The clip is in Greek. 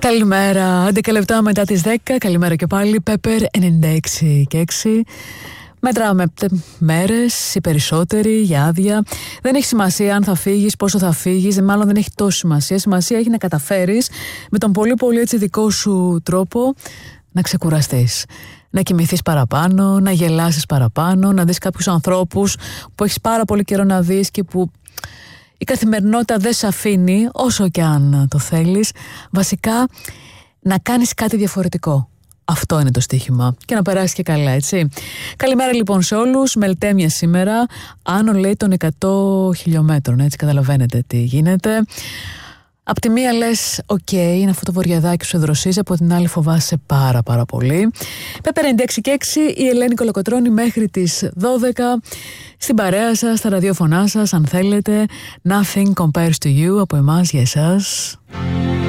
Καλημέρα, 11 λεπτά μετά τις 10. Καλημέρα και πάλι. Pepper 96 και 6. Μετράμε μέρες, οι περισσότεροι για άδεια. Δεν έχει σημασία αν θα φύγεις, πόσο θα φύγεις. Μάλλον δεν έχει τόση σημασία. Σημασία έχει να καταφέρεις με τον πολύ πολύ έτσι δικό σου τρόπο να ξεκουραστείς. Να κοιμηθείς παραπάνω, να γελάσεις παραπάνω, να δεις κάποιους ανθρώπους που έχεις πάρα πολύ καιρό να δεις και που η καθημερινότητα δεν σε αφήνει, όσο και αν το θέλεις. Βασικά, να κάνεις κάτι διαφορετικό. Αυτό είναι το στοίχημα. Και να περάσει και καλά, έτσι. Καλημέρα λοιπόν σε όλους. Μελτέμια σήμερα. Άνω λέει των 100 χιλιόμετρων. Έτσι καταλαβαίνετε τι γίνεται. Απ' τη μία λες, είναι αυτό το βοριαδάκι σου εδροσίζει, από την άλλη φοβάσαι πάρα πολύ. Πέπερ 96 και 6, η Ελένη Κολοκοτρώνη μέχρι τις 12. Στην παρέα σας, στα ραδιόφωνά σας, αν θέλετε. Nothing compares to you από εμάς για εσάς.